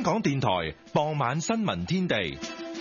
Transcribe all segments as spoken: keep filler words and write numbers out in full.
港電台傍晚新聞天地。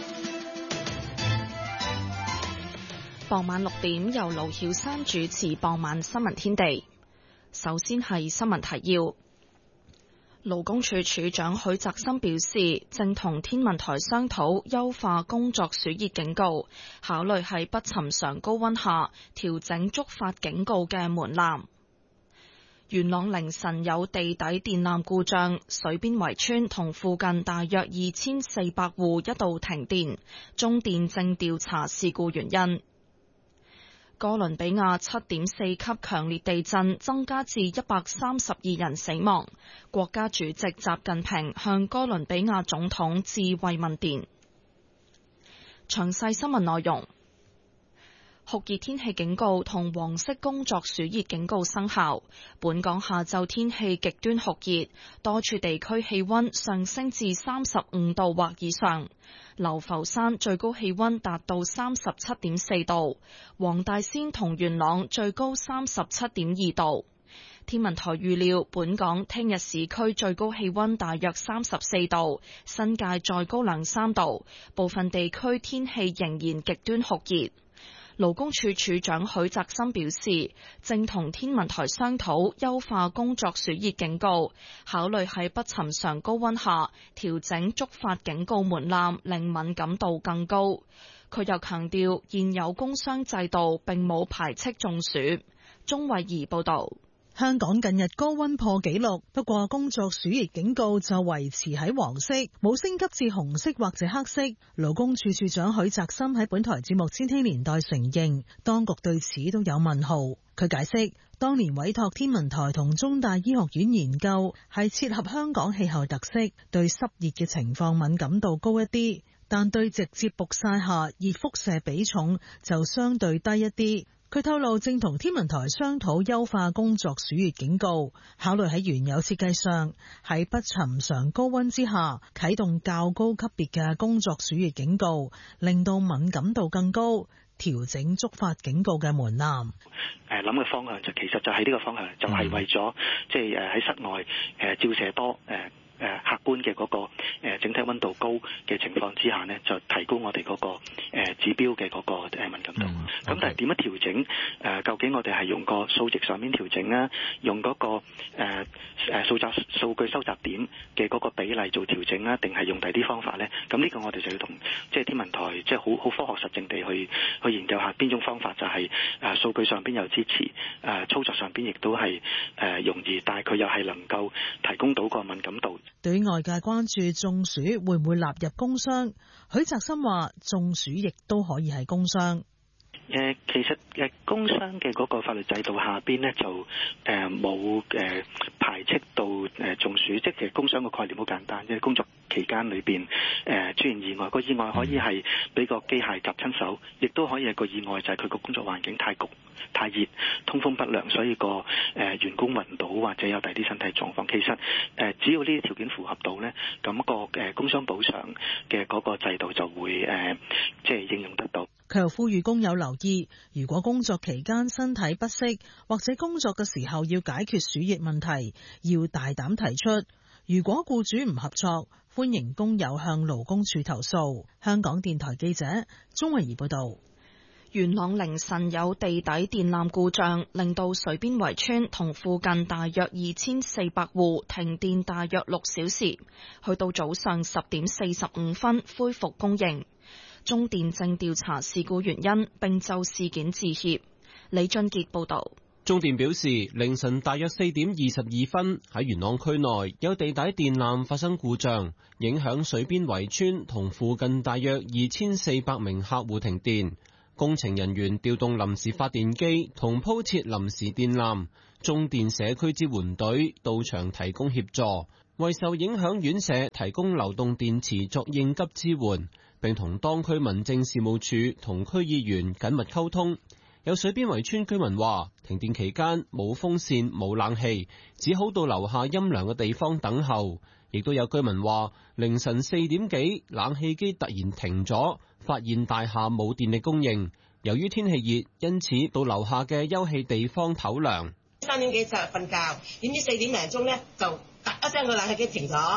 傍晚六點由盧曉山主持傍晚新聞天地。首先係新聞提要。勞工處處長許澤森表示，正同天文台商討優化工作暑熱警告，考慮喺不尋常高溫下調整觸發警告嘅門檻。元朗凌晨有地底電纜故障，水邊圍村同附近大約二千四百戶一度停電，中電正調查事故原因。哥倫比亞七點四級強烈地震增加至一百三十二人死亡，國家主席習近平向哥倫比亞總統致慰問電。詳細新聞內容。酷熱天氣警告同黃色工作暑熱警告生效。本港下晝天氣極端酷熱，多處地區氣溫上升至三十五度或以上。流浮山最高氣溫達到三十七點四度，黃大仙同元朗最高三十七點二度。天文台預料本港聽日市區最高氣溫大約三十四度，新界再高兩三度，部分地區天氣仍然極端酷熱。勞工處處長許澤森表示，正同天文台商討優化工作暑熱警告，考慮喺不尋常高溫下調整觸發警告門檻，令敏感度更高。佢又強調，現有工傷制度並冇排斥中暑。鍾慧儀報道。 香港近日高溫破紀錄，不過工作暑熱警告就維持喺黃色，冇升級至紅色或者黑色。勞工處處長許澤森喺本台節目《千禧年代》承認，當局對此都有問號。佢解釋，當年委託天文台同中大醫學院研究，係切合香港氣候特色，對濕熱嘅情況敏感度高一啲，但對直接曝曬下熱輻射比重就相對低一啲。佢透露正同天文台商討優化工作暑熱警告，考慮喺原有設計上喺不尋常高溫之下啟動較高級別嘅工作暑熱警告，令到敏感度更高，調整觸發警告嘅門檻。 誒諗嘅方向就其實就係呢個方向，就係、是、為咗即係誒喺室外誒照射多誒。呃誒客觀嘅嗰個誒整體溫度高嘅情況之下呢，就提高我哋嗰個誒指標嘅嗰個誒敏感度。咁、mm hmm. 但係點樣調整？誒究竟我哋係用個數值上面調整啊，用嗰個誒誒數集數據收集點嘅嗰個比例做調整啊，定係用第啲方法呢？咁呢個我哋就要同即係天文台即係好好科學實證地去去研究下邊種方法就係誒數據上邊有支持，誒操作上邊亦都係誒容易，但係佢又係能夠提供到個敏感度。 對於外界關注中暑會唔會納入工傷，許澤森話中暑亦都可以係工傷。 誒其實誒工傷嘅嗰個法律制度下邊咧就誒冇誒排斥到誒中暑，即係其實工傷嘅概念好簡單，即係工作期間裏邊誒出現意外，個意外可以係俾個機械夾親手，亦都可以係個意外就係佢個工作環境太焗、太熱、通風不良，所以個誒員工暈倒或者有第啲身體狀況。其實誒只要呢啲條件符合到咧，咁個誒工傷補償嘅嗰個制度就會誒即係應用得到。 佢又呼籲工友留意，如果工作期間身體不適，或者工作嘅時候要解決暑熱問題，要大膽提出。如果僱主唔合作，歡迎工友向勞工處投訴。香港電台記者鍾慧儀報道。 元朗凌晨有地底電纜故障，令到水邊圍村同附近大約二千四百戶停電大約六小時，去到早上十點四十五分恢復供應。中電正調查事故原因，並就事件致歉。李俊傑報道。 中電表示，凌晨大約四點二十二分喺元朗區內有地底電纜發生故障，影響水邊圍村同附近大約二千四百名客戶停電。工程人員調動臨時發電機同鋪設臨時電纜，中電社區支援隊到場提供協助，為受影響院舍提供流動電池作應急支援，並同當區民政事務處同區議員緊密溝通。有水邊圍村居民話，停電期間冇風扇冇冷氣，只好到樓下陰涼嘅地方等候。亦都有居民話，凌晨四點幾冷氣機突然停咗，發現大廈冇電力供應。由於天氣熱，因此到樓下嘅休憩地方唞涼。 三點幾就瞓覺，點知四點零鐘咧就突一聲個冷氣機停咗，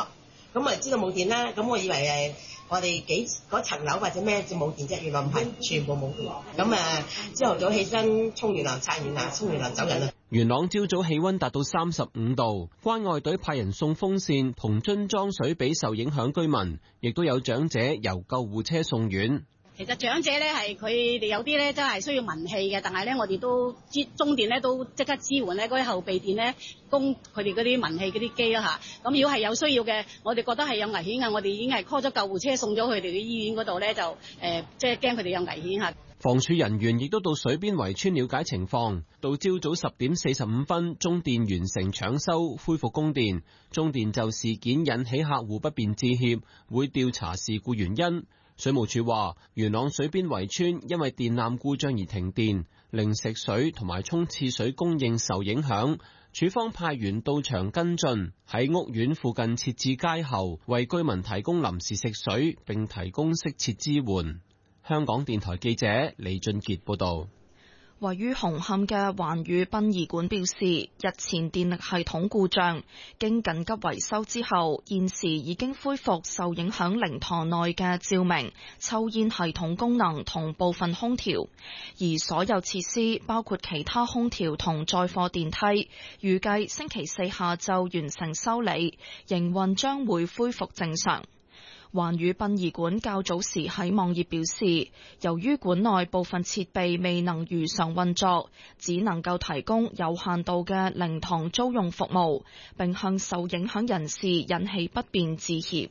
咁我知道冇電啦，咁我以為誒我哋幾嗰層樓或者咩就冇電啫，原來唔係，全部冇電。咁啊，朝頭早起身沖完涼、刷完牙、沖完涼走人啦。 元朗朝早氣溫達到三十五度，關愛隊派人送風扇同樽裝水俾受影響居民，亦都有長者由救護車送院。 其實長者咧係佢哋有啲咧真係需要文氣嘅，但係咧我哋都中電咧都即刻支援咧嗰啲後備電咧供佢哋嗰啲文氣嗰啲機啦嚇。咁如果係有需要嘅，我哋覺得係有危險嘅，我哋已經係 call 咗救護車送咗佢哋嘅醫院嗰度咧，就誒即係驚佢哋有危險嚇。 房署人員亦都到水邊圍村了解情況。到朝早十點四十五分，中電完成搶修，恢復供電。中電就事件引起客戶不便致歉，會調查事故原因。水務署話，元朗水邊圍村因為電纜故障而停電，令食水同埋沖廁水供應受影響。署方派員到場跟進，喺屋苑附近設置街喉，為居民提供臨時食水，並提供適切支援。香港電台記者李俊傑報道。 位於紅磡嘅環宇殯儀館表示，日前電力系統故障，經緊急維修之後，現時已經恢復受影響靈堂內嘅照明、抽煙系統功能同部分空調，而所有設施包括其他空調同載貨電梯，預計星期四下晝完成修理，營運將會恢復正常。環宇殯儀館較早時喺網頁表示，由於館內部分設備未能如常運作，只能夠提供有限度嘅靈堂租用服務，並向受影響人士引起不便致歉。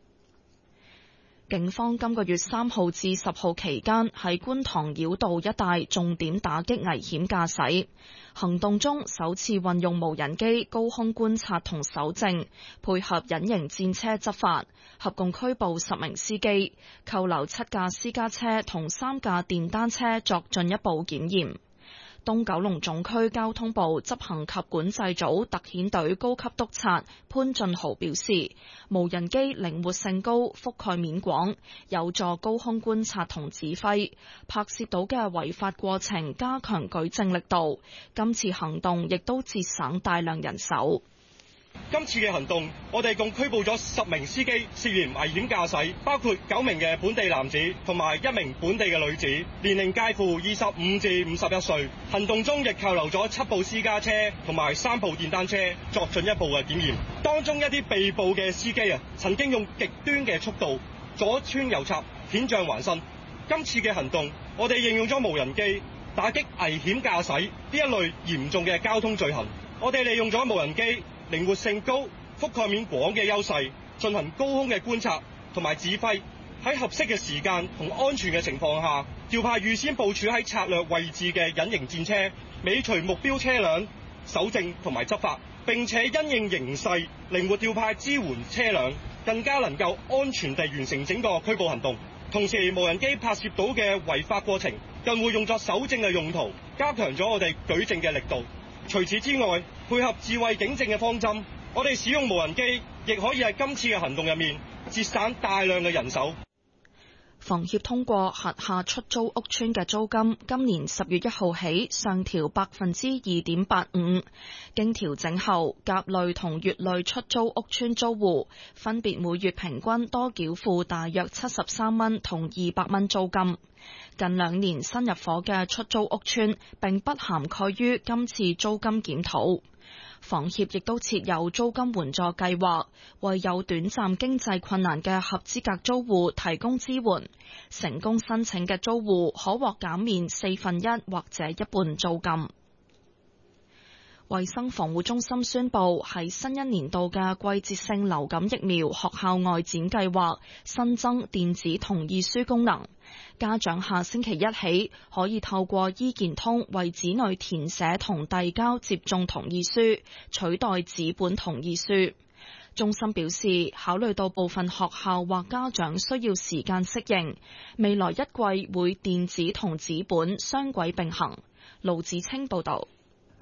警方今個月三號至十號期間喺觀塘繞道一帶重點打擊危險駕駛行動中，首次運用無人機高空觀察同搜證，配合隱形戰車執法，合共拘捕十名司機，扣留七架私家車同三架電單車作進一步檢驗。東九龍總區交通部執行及管制組特遣隊高級督察潘俊豪表示，無人機靈活性高，覆蓋面廣，有助高空觀察同指揮，拍攝到嘅違法過程加強舉證力度。今次行動亦都節省大量人手。 今次嘅行動，我哋共拘捕咗十名司機涉嫌危險駕駛，包括九名嘅本地男子同埋一名本地嘅女子，年齡介乎二十五至五十一歲。行動中亦扣留咗七部私家車同埋三部電單車作進一步嘅檢驗。當中一啲被捕嘅司機啊，曾經用極端嘅速度左穿右插，險象環生。今次嘅行動，我哋應用咗無人機打擊危險駕駛呢一類嚴重嘅交通罪行。我哋利用咗無人機靈活性高、覆蓋面廣嘅優勢，進行高空嘅觀察同埋指揮，喺合適嘅時間同安全嘅情況下，調派預先部署喺策略位置嘅隱形戰車，尾隨目標車輛，搜證同埋執法，並且因應形勢，靈活調派支援車輛，更加能夠安全地完成整個拘捕行動。同時，無人機拍攝到嘅違法過程，更會用作搜證嘅用途，加強咗我哋舉證嘅力度。除此之外，配合智慧警政嘅方針，我哋使用無人機，亦可以喺今次嘅行動入面節省大量嘅人手。 房協通過轄下出租屋邨嘅租金，今年十月一號起上調百分之二點八五。經調整後，甲類同乙類出租屋邨租戶分別每月平均多繳付大約七十三蚊同二百蚊租金。近兩年新入伙嘅出租屋邨並不涵蓋於今次租金檢討。房協亦都設有租金援助計劃，為有短暫經濟困難嘅合資格租戶提供支援。成功申請嘅租戶可獲減免四分一或者一半租金。衛生防護中心宣布，喺新一年度嘅季節性流感疫苗學校外展計劃新增電子同意書功能，家長下星期一起可以透過醫健通為子女填寫同遞交接種同意書，取代紙本同意書。中心表示，考慮到部分學校或家長需要時間適應，未來一季會電子同紙本雙軌並行。盧子清報道。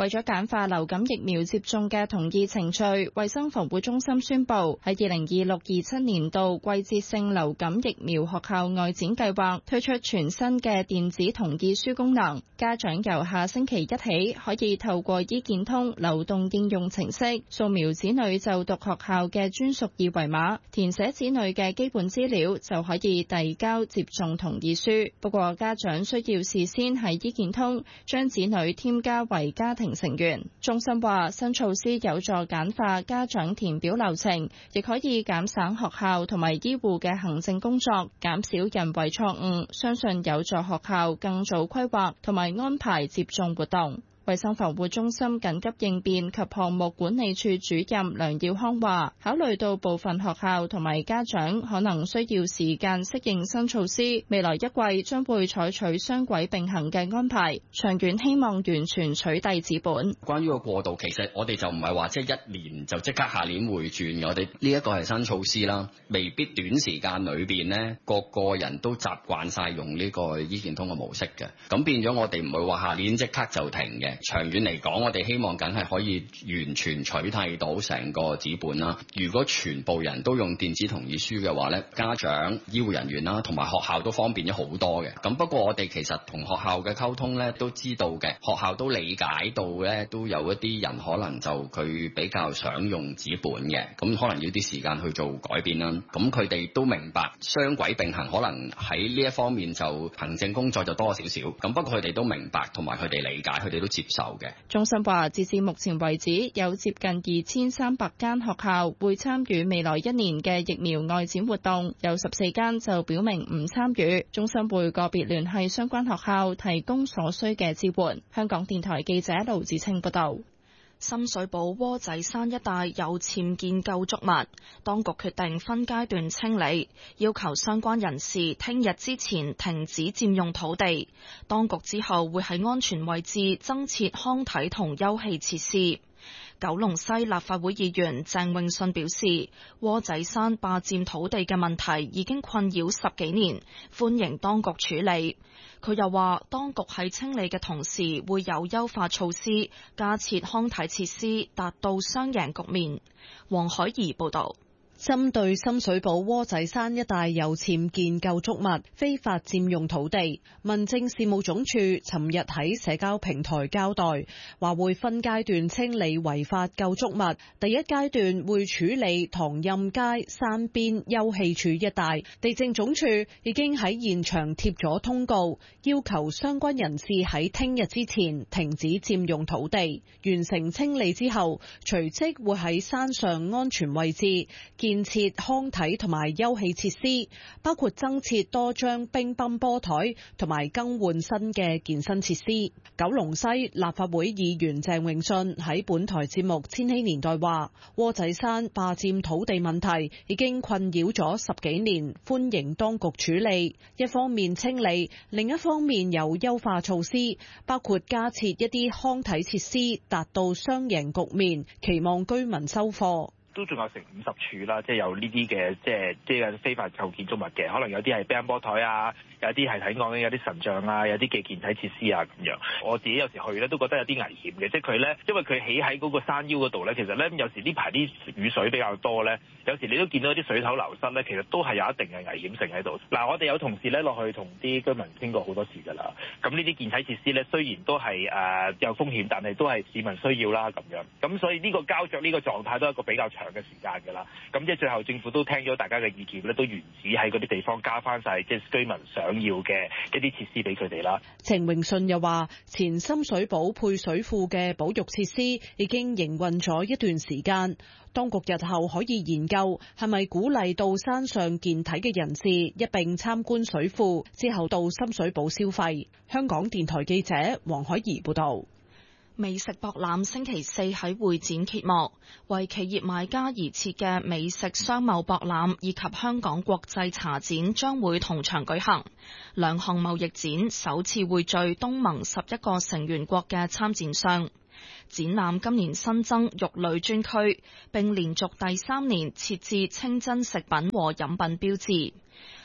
為咗簡化流感疫苗接種嘅同意程序，衛生防護中心宣布喺二零二六二七年度季節性流感疫苗學校外展計劃推出全新嘅電子同意書功能，家長由下星期一起可以透過醫健通流動應用程式掃描子女就讀學校嘅專屬二維碼，填寫子女嘅基本資料就可以遞交接種同意書。不過家長需要事先喺醫健通將子女添加為家庭成員。中心話新措施有助簡化家長填表流程，亦可以減省學校同埋醫護嘅行政工作，減少人為錯誤，相信有助學校更早規劃同埋安排接種活動。衛生防護中心緊急應變及項目管理處主任梁耀康話，考慮到部分學校同埋家長可能需要時間適應新措施，未來一季將會採取雙軌並行嘅安排，長遠希望完全取締紙本。 關於個過渡，其實我哋就唔係話即係一年就即刻下年會轉，我哋呢一個係新措施啦，未必短時間裏邊呢個個人都習慣晒用呢個醫健通嘅模式嘅，咁變咗我哋唔會話下年即刻就停嘅。長遠嚟講，我哋希望梗係可以完全取締到成個紙本啦。如果全部人都用電子同意書嘅話咧，家長、醫護人員啦，同埋學校都方便咗好多嘅。咁不過我哋其實同學校嘅溝通咧，都知道嘅，學校都理解到咧，都有一啲人可能就佢比較想用紙本嘅，咁可能要啲時間去做改變啦。咁佢哋都明白雙軌並行，可能喺呢一方面就行政工作就多少少。咁不過佢哋都明白，同埋佢哋理解，佢哋都接受嘅。 中心話，截至目前為止，有接近二千三百間學校會參與未來一年嘅疫苗外展活動，有十四間就表明唔參與。中心會個別聯繫相關學校，提供所需嘅支援。香港電台記者盧子清報道。 深水埗窩仔山一帶有僭建構築物，當局決定分階段清理，要求相關人士聽日之前停止佔用土地。當局之後會喺安全位置增設康體同休憩設施。九龍西立法會議員鄭泳舜表示，窩仔山霸佔土地嘅問題已經困擾十幾年，歡迎當局處理。佢又話，當局喺清理嘅同時會有優化措施，加設康體設施，達到雙贏局面。黃海怡報導。 針對深水埗窩仔山一帶有僭建構築物非法佔用土地，民政事務總署尋日喺社交平台交代，話會分階段清理違法構築物。第一階段會處理唐蔭街山邊休憩處一帶，地政總署已經喺現場貼咗通告，要求相關人士喺聽日之前停止佔用土地。完成清理之後，隨即會喺山上安全位置建設康體同埋休憩設施，包括增設多張乒乓波台同埋更換新嘅健身設施。九龍西立法會議員鄭泳舜喺本台節目《千禧年代》話，窩仔山霸佔土地問題已經困擾咗十幾年，歡迎當局處理。一方面清理，另一方面有優化措施，包括加設一啲康體設施，達到雙贏局面，期望居民收貨。 都仲有成五十處啦，即係有呢啲嘅，即係即係非法構建築物嘅，可能有啲係乒乓波台啊，有啲係睇講有啲神像啊，有啲嘅健體設施啊咁樣。我自己有時去咧都覺得有啲危險嘅，即係佢咧，因為佢起喺嗰個山腰嗰度咧，其實咧有時呢排啲雨水比較多咧，有時你都見到啲水頭流失咧，其實都係有一定嘅危險性喺度。嗱，我哋有同事咧落去同啲居民傾過好多次㗎啦。咁呢啲健體設施咧，雖然都係誒、呃、有風險，但係都係市民需要啦咁樣。咁所以呢個膠着呢個狀態都係一個比較長嘅時間㗎啦，咁即係最後政府都聽咗大家嘅意見咧，都原址喺嗰啲地方加翻晒即係居民想要嘅一啲設施俾佢哋啦。 鄭泳舜又話，前深水埗配水庫嘅保育設施已經營運咗一段時間，當局日後可以研究係咪鼓勵到山上健體嘅人士一並參觀水庫，之後到深水埗消費。香港電台記者黃海怡報道。 美食博覽星期四喺會展揭幕，為企業買家而設嘅美食商貿博覽以及香港國際茶展將會同場舉行。兩項貿易展首次匯聚東盟十一個成員國嘅參展商。展覽今年新增肉類專區，並連續第三年設置清真食品和飲品標誌。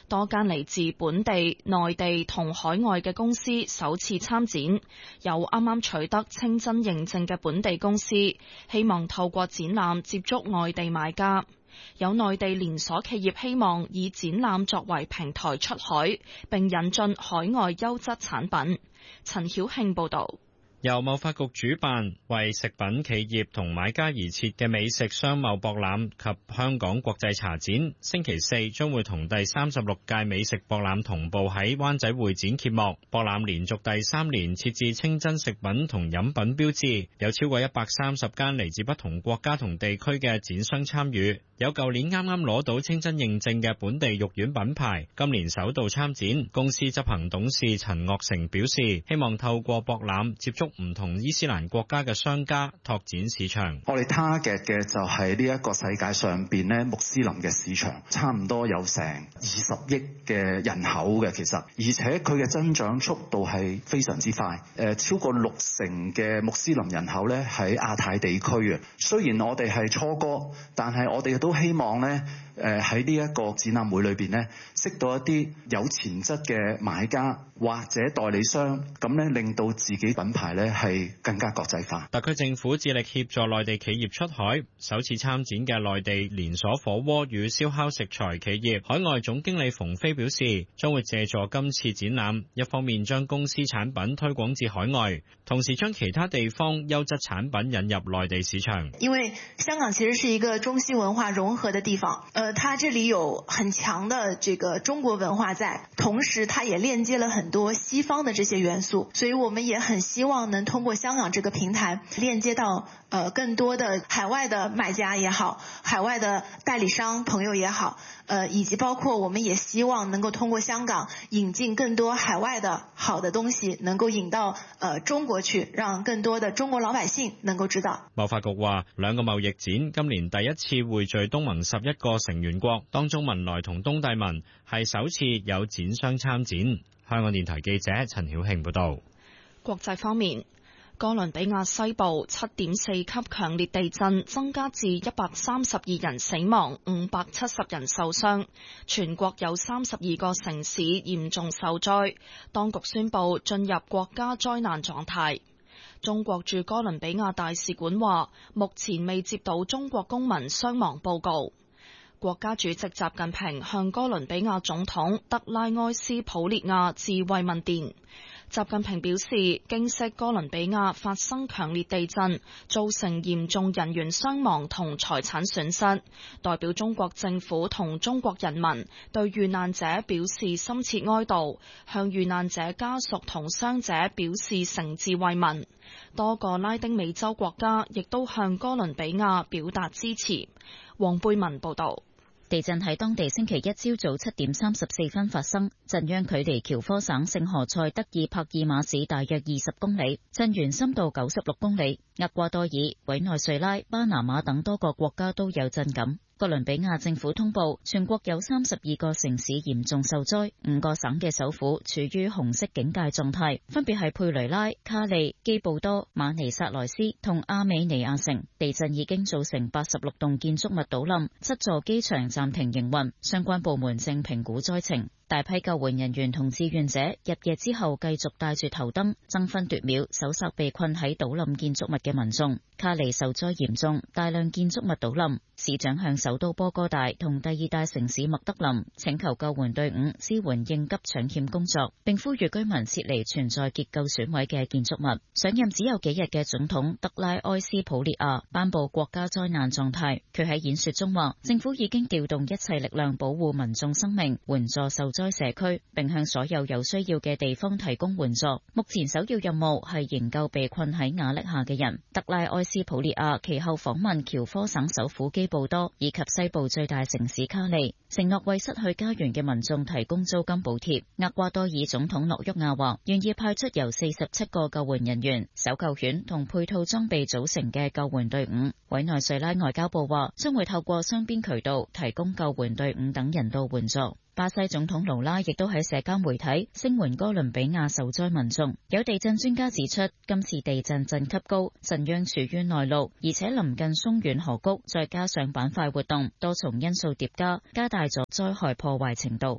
多間嚟自本地、內地同海外嘅公司首次參展，有啱啱取得清真認證嘅本地公司，希望透過展覽接觸外地買家。有內地連鎖企業希望以展覽作為平台出海，並引進海外優質產品。陳曉慶報導。 由貿發局主辦，為食品企業同買家而設嘅美食商貿博覽及香港國際茶展，星期四將會同第三十六屆美食博覽同步喺灣仔會展揭幕。博覽連續第三年設置清真食品同飲品標誌，有超過一百三十間嚟自不同國家同地區嘅展商參與。有舊年啱啱攞到清真認證嘅本地肉丸品牌，今年首度參展。公司執行董事陳岳成表示，希望透過博覽接觸唔同伊斯蘭國家嘅商家，拓展市場。 我哋 target 嘅就係呢一個世界上邊咧穆斯林嘅市場，差唔多有成二十億嘅人口嘅，其實，而且佢嘅增長速度係非常之快。誒，超過六成嘅穆斯林人口咧喺亞太地區嘅。雖然我哋係初哥，但係我哋都希望咧。誒喺呢一個展覽會裏邊呢，識到一啲有潛質嘅買家或者代理商，咁呢令到自己品牌呢係更加國際化。 特區政府致力協助內地企業出海，首次參展嘅內地連鎖火鍋與燒烤食材企業海外總經理馮飛表示，將會借助今次展覽，一方面將公司產品推廣至海外，同時將其他地方優質產品引入內地市場。 因為香港其實是一個中西文化融合的地方，呃，它這裡有很強的這個中國文化在，同時它也鏈接了很多西方的這些元素，所以我們也很希望能通過香港這個平台鏈接到呃更多的海外的買家也好，海外的代理商朋友也好，呃，以及包括我們也希望能夠通過香港引進更多海外的好的東西，能夠引到呃中國去，讓更多的中國老百姓能夠知道。 貿發局話，兩個貿易展今年第一次匯聚東盟十一個成員國，當中文萊同東帝汶係首次有展商參展。香港電台記者陳曉慶報道。 國際方面，哥倫比亞西部七點四級強烈地震增加至一百三十二人死亡，五百七十人受傷，全國有三十二個城市嚴重受災，當局宣布進入國家災難狀態。中國駐哥倫比亞大使館話，目前未接到中國公民傷亡報告。國家主席習近平向哥倫比亞總統德拉埃斯普列亞致慰問電。習近平表示，經悉哥倫比亞發生強烈地震，造成嚴重人員傷亡同財產損失，代表中國政府同中國人民對遇難者表示深切哀悼，向遇難者家屬同傷者表示誠摯慰問。多個拉丁美洲國家亦都向哥倫比亞表達支持。黃貝文報道。 地震喺當地星期一朝早七點三十四分發生，震央距離喬科省聖何塞德爾帕爾馬市大約二十公里，震源深度九十六公里。厄瓜多爾、委內瑞拉、巴拿馬等多個國家都有震感。哥倫比亞政府通報，全國有三十二個城市嚴重受災，五個省嘅首府處於紅色警戒狀態，分別係佩雷拉、卡利、基布多、馬尼薩萊斯同阿美尼亞城。地震已經造成八十六棟建築物倒冧，七座機場暫停營運，相關部門正評估災情。大批救援人員同志願者入夜之後繼續帶住頭燈爭分奪秒搜索被困喺倒冧建築物嘅民眾。卡利受災嚴重，大量建築物倒冧。市長向首都波哥大同第二大城市麥德林請求救援隊伍支援應急搶險工作，並呼籲居民撤離存在結構損毀嘅建築物。上任只有幾日嘅總統德拉埃斯普列亞頒布國家災難狀態。佢喺演說中話，政府已經調動一切力量保護民眾生命，援助受災社區，並向所有有需要嘅地方提供援助。目前首要任務係營救被困喺瓦礫下嘅人。德拉埃斯普列亞其後訪問喬科省首府基布多以及西部最大城市卡利，承諾為失去家園嘅民眾提供租金補貼。厄瓜多爾總統諾沃亞話，願意派出由四十七個救援人員、搜救犬同配套裝備組成嘅救援隊伍。委內瑞拉外交部話，將會透過雙邊渠道提供救援隊伍等人道援助。巴西總統盧拉亦都喺社交媒體聲援哥倫比亞受災民眾。有地震專家指出，今次地震震級高，震央處於內陸，而且臨近松軟河谷，再加上板塊活動，多重因素疊加，加大咗災害破壞程度。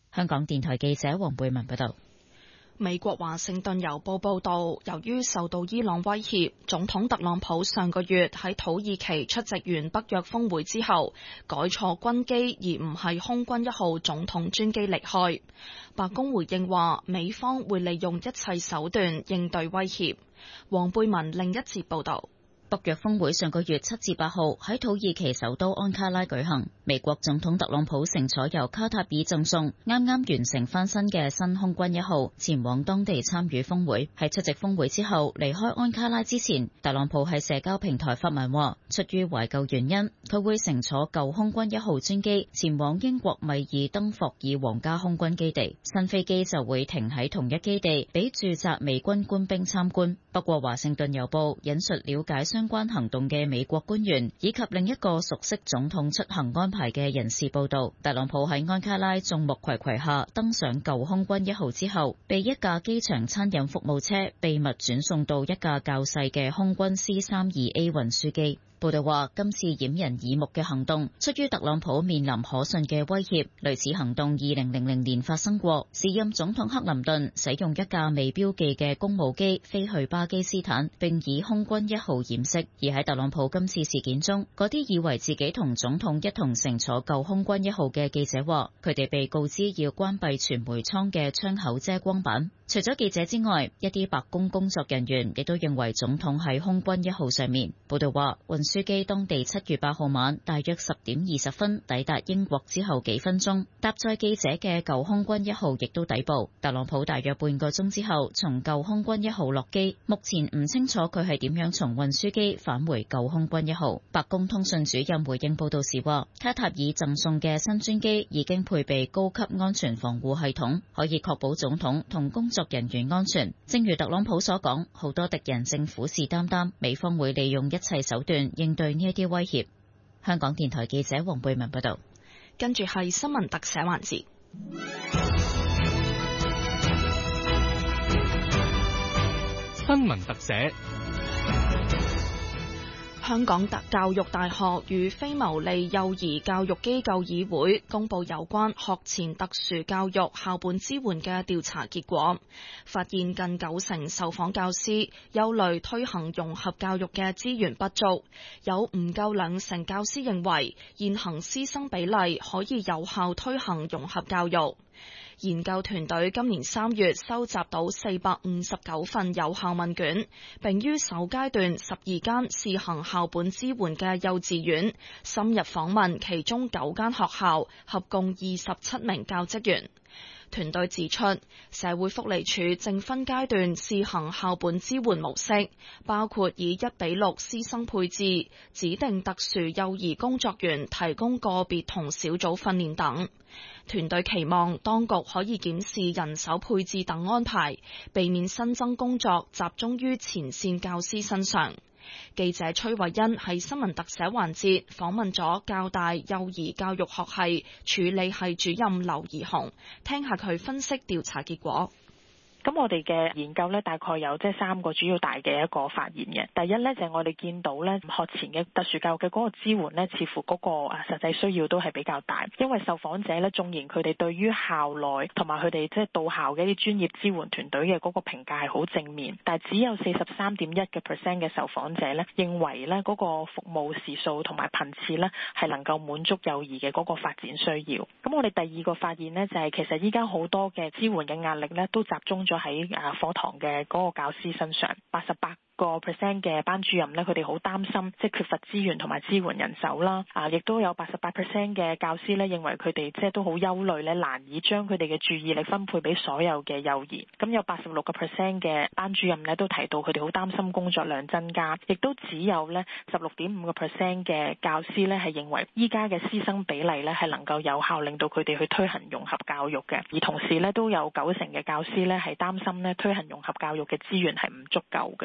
香港電台記者黃貝文報道。 美國華盛頓郵報報道，由於受到伊朗威脅，總統特朗普上個月喺土耳其出席完北約峰會之後，改坐軍機而唔係空軍一號總統專機離開。白宮回應話，美方會利用一切手段應對威脅。黃貝文另一節報道。 北約峰會上個月七至八號喺土耳其首都安卡拉舉行，美國總統特朗普乘坐由卡塔爾贈送、啱啱完成翻新嘅新空軍一號前往當地參與峰會。喺出席峰會之後離開安卡拉之前，特朗普喺社交平台發文話，出於懷舊原因，佢會乘坐舊空軍一號專機前往英國米爾登霍爾皇家空軍基地，新飛機就會停喺同一基地俾駐紮美軍官兵參觀。不過華盛頓郵報引述了解相關行動嘅美國官員以及另一個熟悉總統出行安排嘅人士報道，特朗普喺安卡拉眾目睽睽下登上舊空軍一號之後，被一架機場餐飲服務車秘密轉送到一架較細嘅空軍 C 三二 A 運輸機。報道話，今次掩人耳目嘅行動出於特朗普面臨可信嘅威脅，類似行動二零零零年發生過，時任總統克林頓使用一架未標記嘅公務機飛去巴基斯坦，並以空軍一號掩飾。而喺特朗普今次事件中，嗰啲以為自己同總統一同乘坐舊空軍一號嘅記者話，佢哋被告知要關閉傳媒艙嘅窗口遮光板。除咗記者之外，一啲白宮工作人員亦都認為總統喺空軍一號上面。報道話，運輸機當地七月八號晚大約十點二十分抵達英國之後幾分鐘，搭載記者嘅舊空軍一號亦都抵埗。特朗普大約半個鐘之後從舊空軍一號落機，目前唔清楚佢係點樣從運輸機返回舊空軍一號。白宮通訊主任回應報道時話，卡塔爾贈送嘅新專機已經配備高級安全防護系統，可以確保總統同工作人員安全。正如特朗普所講，好多敵人正虎視眈眈，美方會利用一切手段應對呢一啲威脅。香港電台記者黃貝文報道。 跟住係新聞特寫環節。 新聞特寫。 香港教育大學與非牟利幼兒教育機構議會公佈有關學前特殊教育校本支援嘅調查結果，發現近九成受訪教師憂慮推行融合教育嘅資源不足，有唔夠兩成教師認為現行師生比例可以有效推行融合教育。研究團隊今年三月收集到四百五十九份有效問卷，並於首階段十二間試行校本支援嘅幼稚園深入訪問其中九間學校，合共二十七名教職員。團隊指出，社會福利署正分階段試行校本支援模式，包括以一比六師生配置、指定特殊幼兒工作員提供個別同小組訓練等。團隊期望當局可以檢視人手配置等安排，避免新增工作集中於前線教師身上。記者崔慧欣喺新聞特寫環節訪問咗教大幼兒教育學系處理系主任劉怡紅，聽下佢分析調查結果。 咁我哋嘅研究咧，大概有即係三個主要大嘅一個發現嘅。第一咧就係我哋見到咧學前嘅特殊教育嘅嗰個支援咧，似乎嗰個啊實際需要都係比較大。因為受訪者咧，縱然佢哋對於校內同埋佢哋即係到校嘅一啲專業支援團隊嘅嗰個評價係好正面，但係只有四十三點一嘅 percent 嘅受訪者咧認為咧嗰個服務時數同埋頻次咧係能夠滿足幼兒嘅嗰個發展需要。咁我哋第二個發現咧就係其實依家好多嘅支援嘅壓力咧都集中咗喺啊課堂嘅嗰個教師身上，八十八個 percent 嘅班主任咧，佢哋好擔心即係缺乏資源同埋支援人手啦。啊，亦都有八十八 percent 嘅教師咧認為佢哋即係都好憂慮咧，難以將佢哋嘅注意力分配俾所有嘅幼兒。咁有八十六個 percent 嘅班主任咧都提到佢哋好擔心工作量增加，亦都只有咧十六點五個 percent 嘅教師咧係認為依家嘅師生比例咧係能夠有效令到佢哋去推行融合教育嘅。而同時咧都有九成嘅教師咧係擔心咧推行融合教育嘅資源係唔足夠嘅。 學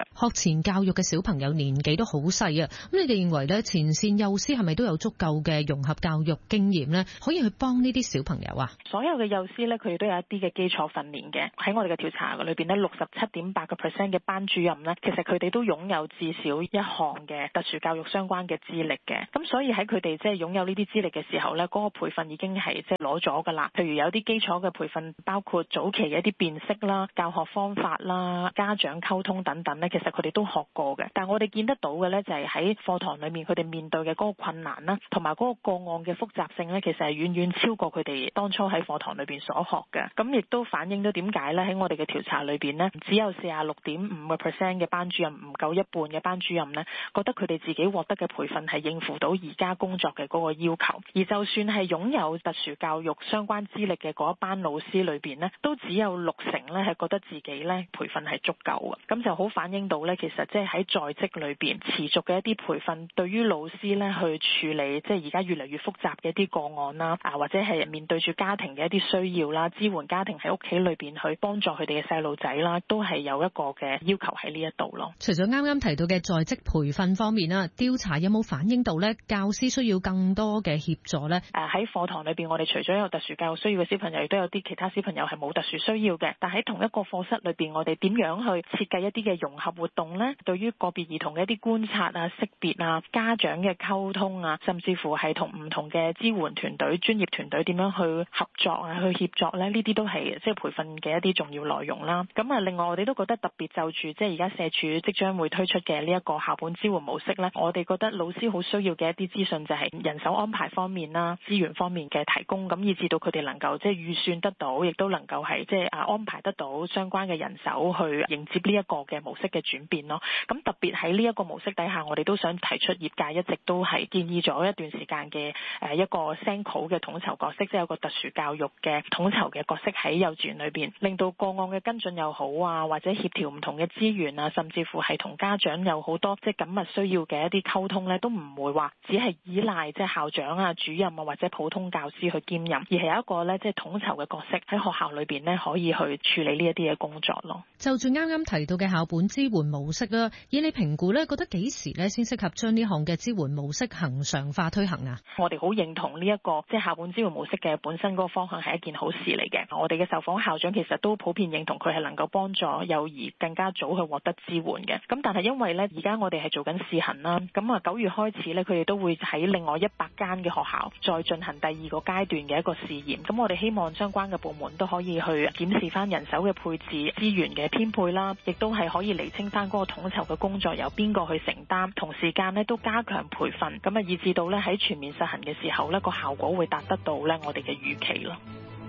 前教育嘅小朋友年紀都好細啊，咁你哋認為咧前線幼師係咪都有足夠嘅融合教育經驗咧，可以去幫呢啲小朋友啊？ 所有嘅幼師咧，佢哋都有一啲嘅基礎訓練嘅。喺我哋嘅調查裏邊咧，六十七點八個 percent 嘅班主任咧，其實佢哋都擁有至少一項嘅特殊教育相關嘅資歷嘅。咁所以喺佢哋即係擁有呢啲資歷嘅時候咧，嗰個培訓已經係即係攞咗㗎啦。譬如有啲基礎嘅培訓，包括早期嘅一啲辨識啦、教學方法啦、家長溝通等等咧，其實佢哋都學過嘅。但係我哋見得到嘅咧，就係喺課堂裏面佢哋面對嘅嗰個困難啦，同埋嗰個個案嘅複雜性咧，其實係遠遠超過佢哋當初喺課堂裏邊所學嘅。咁亦都反映到點解咧？喺我哋嘅調查裏邊呢，只有四十六點五個 percent 嘅班主任，唔夠一半嘅班主任呢，覺得佢哋自己獲得嘅培訓係應付到而家工作嘅嗰個要求。而就算係擁有特殊教育相關資歷嘅嗰一班老師裏邊呢，都只有六成咧係覺得自己咧培訓係足夠嘅。咁就好反映到咧，其實即係喺在職裏邊持續嘅一啲培訓，對於老師咧去處理即係而家越嚟越複雜嘅一啲個案啦，啊或者係面對住家庭嘅一啲需要啦，支援家庭喺屋企裏邊去幫助佢哋嘅細路仔啦，都係有一個嘅要求喺呢一度咯。 除咗啱啱提到嘅在職培訓方面啦，調查有冇反映到咧教師需要更多嘅協助咧？ 誒喺課堂裏邊，我哋除咗有特殊教育需要嘅小朋友，亦都有啲其他小朋友係冇特殊需要嘅。但喺同一個課室裏邊，我哋點樣去設計一啲嘅融合活動咧？對於個別兒童嘅一啲觀察啊、識別啊、家長嘅溝通啊，甚至乎係同唔同嘅支援團隊、專業團隊點樣去合作啊、去協作咧？呢啲都係即係培訓嘅一啲重要內容啦。咁啊，另外我哋都覺得特別就住即係而家社署即將會推出嘅呢一個校本支援模式咧，我哋覺得老師好需要嘅一啲資訊就係人手安排方面啦、資源方面嘅提供，咁以至到佢哋能夠即係預算得到，亦都能夠係即係啊安排得到相關嘅人手去迎接呢一個嘅模式嘅轉變咯。咁特別喺呢一個模式底下，我哋都想提出業界一直都係建議咗一段時間嘅誒一個 SENCO 嘅統籌角色，即係有個特殊教育嘅統籌嘅角色喺幼稚園裏邊，令到個案嘅跟進又好啊，或者協調唔同嘅資源啊，甚至乎係同家長有好多即係緊密需要嘅一啲溝通咧，都唔會話只係依賴即係校長啊、主任啊或者普通教師去兼任，而係有一個咧即係統籌嘅角色喺學校裏邊咧，可以去處理呢一啲嘅工作咯。 就住啱啱提到嘅校本支援模式啦，以你評估咧，覺得幾時咧先適合將呢項嘅支援模式恆常化推行啊？ 我哋好認同呢一個即係校本支援模式嘅本身嗰個方向係一件好事嚟嘅。我哋嘅受訪校長其實都普遍認同佢係能夠幫助幼兒更加早去獲得支援嘅。咁但係因為咧，而家我哋係做緊試行啦，咁啊九月開始咧，佢哋都會喺另外一百間嘅學校再進行第二個階段嘅一個試驗。咁我哋希望相關嘅部門都可以去檢視翻人手嘅配置、資源嘅編配啦，亦都係可以釐清翻嗰個統籌嘅工作由邊個去承擔，同時間咧都加強培訓，咁啊以至到咧喺全面實行嘅時候咧個效果會達得到咧我哋嘅預期咯。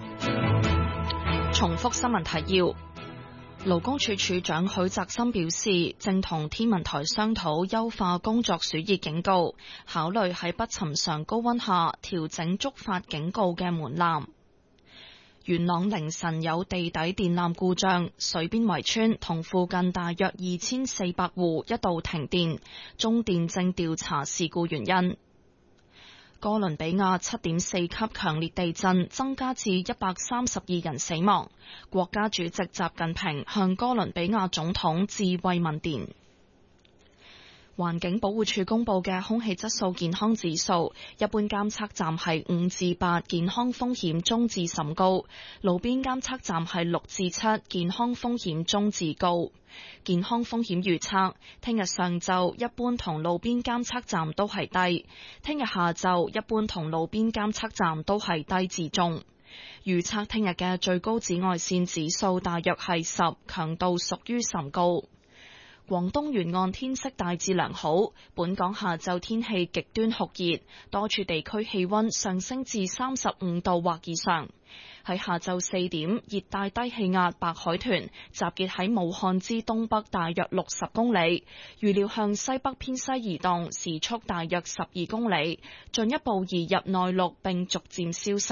重複新聞提要。勞工處處長許澤森表示，正同天文台商討優化工作暑熱警告，考慮喺不尋常高溫下調整觸發警告嘅門檻。元朗凌晨有地底電纜故障，水邊圍村同附近大約二千四百戶一度停電，中電正調查事故原因。哥倫比亞七點四級強烈地震增加至一百三十二人死亡，國家主席習近平向哥倫比亞總統致慰問電。環境保護署公布嘅空氣質素健康指數，一般監測站係五至八，健康風險中至甚高；路邊監測站係六至七，健康風險中至高。健康風險預測，聽日上晝一般同路邊監測站都係低，聽日下晝一般同路邊監測站都係低至中。預測聽日嘅最高紫外線指數大約係十，強度屬於甚高。廣東沿岸天色大致良好，本港下晝天氣極端酷熱，多處地區氣溫上升至三十五度或以上。喺下晝四點，熱帶低氣壓白海豚集結喺武漢之東北大約六十公里，預料向西北偏西移動，時速大約十二公里，進一步移入內陸並逐漸消散。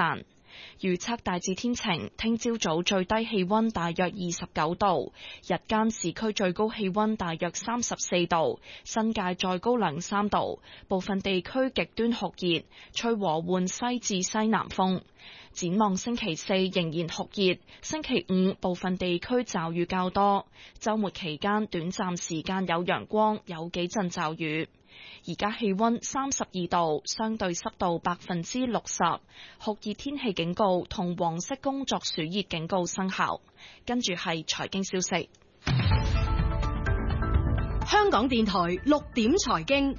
預測大致天晴，聽朝早最低氣溫大約二十九度，日間市區最高氣溫大約三十四度，新界再高兩三度，部分地區極端酷熱，吹和緩西至西南風。展望星期四仍然酷熱，星期五部分地區驟雨較多，週末期間短暫時間有陽光，有幾陣驟雨。而家氣溫三十二度，相對濕度百分之六十，酷熱天氣警告同黃色工作暑熱警告生效。跟住係財經消息。 香港電台六點財經。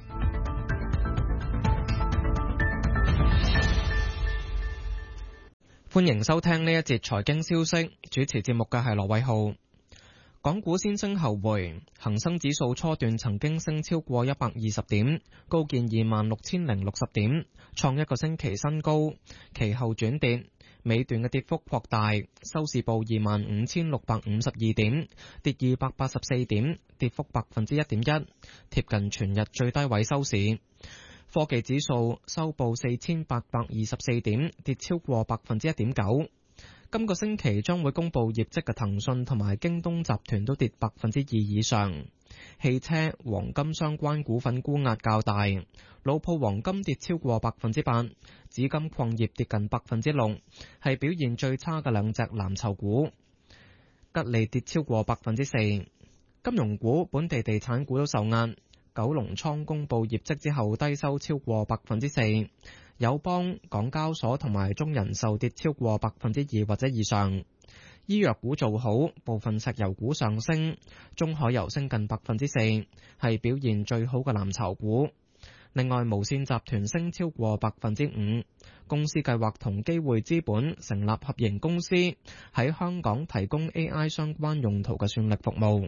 歡迎收聽呢一節財經消息，主持節目嘅係羅偉浩。港股先升後回，恒生指數初段曾經升超過一百二十點，高見二萬六千零六十點，創一個星期新高。其後轉跌，尾段嘅跌幅擴大，收市報二萬五千六百五十二點，跌二百八十四點，跌幅百分之一點一，貼近全日最低位收市。科技指數收報四千八百二十四點，跌超過百分之一點九。今個星期將會公布業績嘅騰訊同埋京東集團都跌百分之二以上。汽車、黃金相關股份沽壓較大，老鋪黃金跌超過百分之八，紫金礦業跌近百分之六，係表現最差嘅兩隻藍籌股。吉利跌超過百分之四。金融股、本地地產股都受壓。九龍倉公布業績之後低收超過百分之四，友邦、港交所同埋中人壽跌超過百分之二或者以上。醫藥股做好，部分石油股上升，中海油升近百分之四，係表現最好嘅藍籌股。另外，無線集團升超過百分之五，公司計劃同機會資本成立合營公司，喺香港提供 A I 相關用途嘅算力服務。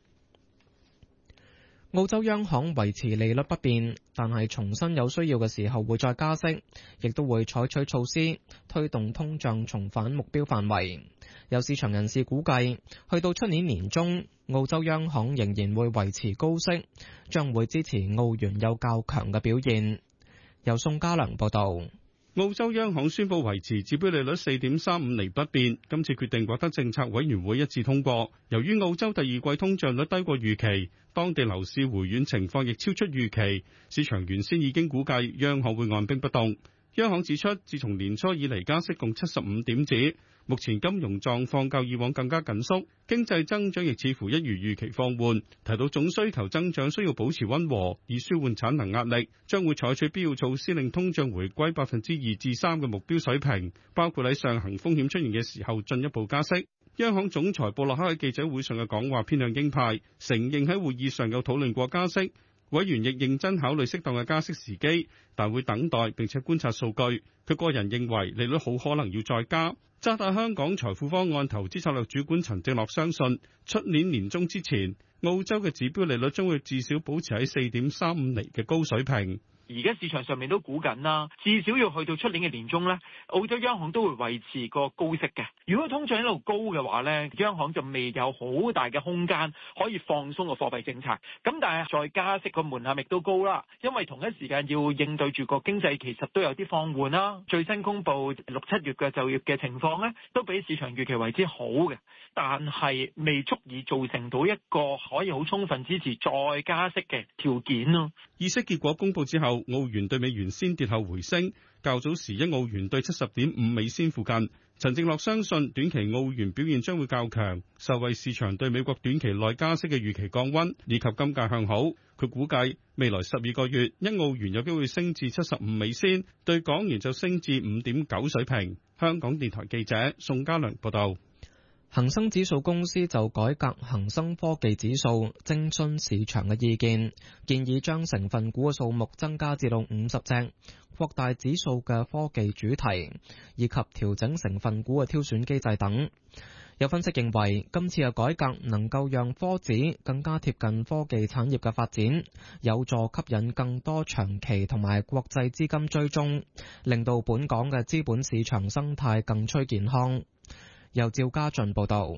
澳洲央行維持利率不變，但係重申有需要嘅時候會再加息，亦都會採取措施推動通脹重返目標範圍。有市場人士估計，去到出年年中，澳洲央行仍然會維持高息，將會支持澳元有較強嘅表現。由宋家良報道。 澳洲央行宣布維持指標利率 四點三五 厘不變，今次決定獲得政策委員會一致通過。由於澳洲第二季通脹率低過預期，當地樓市回軟情況亦超出預期，市場原先已經估計央行會按兵不動。央行指出，自從年初以嚟加息共七十五點子，目前金融狀況較以往更加緊縮，經濟增長亦似乎一如預期放緩。提到總需求增長需要保持溫和，以舒緩產能壓力，將會採取必要措施令通脹回歸百分之二至三嘅目標水平，包括喺上行風險出現嘅時候進一步加息。央行總裁布洛克喺記者會上嘅講話偏向鷹派，承認喺會議上有討論過加息。委員亦認真考慮適當嘅加息時機，但會等待並且觀察數據。佢個人認為利率好可能要再加。渣打香港財富方案投資策略主管陳正樂相信，出年年中之前，澳洲嘅指標利率將會至少保持喺四點三五厘嘅高水平。 而家市場上面都估緊啦，至少要去到出年嘅年中呢，澳洲央行都會維持個高息嘅。如果通脹一路高嘅話呢，央行就未有好大嘅空間可以放鬆個貨幣政策。咁但係再加息個門檻亦都高啦，因為同一時間要應對住個經濟其實都有啲放緩啦。最新公布六七月嘅就業嘅情況呢，都比市場預期為之好嘅，但係未足以造成到一個可以好充分支持再加息嘅條件咯。 議息結果公布之後，澳元對美元先跌後回升，較早時一澳元對七十點五美仙附近。陳正樂相信短期澳元表現將會較強，受惠市場對美國短期內加息嘅預期降溫，以及金價向好。佢估計未來十二個月一澳元有機會升至七十五美仙，對港元就升至五點九水平。香港電台記者宋家良報道。 恒生指數公司就改革恒生科技指數徵詢市場嘅意見，建議將成分股嘅數目增加至到五十隻，擴大指數嘅科技主題，以及調整成分股嘅挑選機制等。有分析認為，今次嘅改革能夠讓科指更加貼近科技產業嘅發展，有助吸引更多長期同埋國際資金追蹤，令到本港嘅資本市場生態更趨健康。由趙家俊報道。